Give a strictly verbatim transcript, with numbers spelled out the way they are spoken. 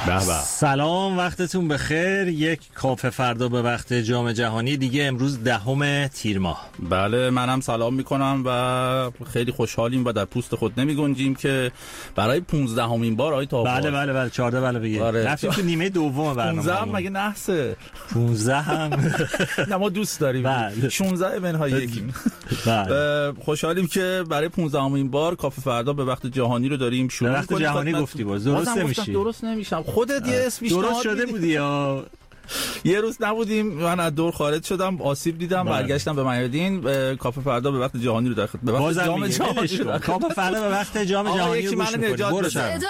به به. سلام، وقتتون بخیر. یک کافه فردا به وقت جام جهانی دیگه، امروز دهم تیر ماه. بله، منم سلام میکنم و خیلی خوشحالیم و در پوست خود نمی گنجیم که برای پونزدهمین بار آقای طاهر. بله بله بله چهارده بله بگه. آره. رفتیم تو نیمه دوم برنامه. پونزده هم مگه نحسه؟ پونزده هم نه ما دوست داریم. بله. شانزده منهای یکیم. بله. خوشحالیم که برای پونزدهمین بار کافه فردا به وقت جهانی رو داریم شروع به وقت جهانی گفتی باز درست نمیشی. درست نمیشم. خودت یه اسم درست شده بودی یا یه روز نبودیم، من از دور خارج شدم، آسیب دیدم، برگشتم به میادین. کافه فردا به وقت جهانی رو در خدمت، به وقت جام جهانی. کافه فردا به وقت جام جهانی رو گوش می‌کنید.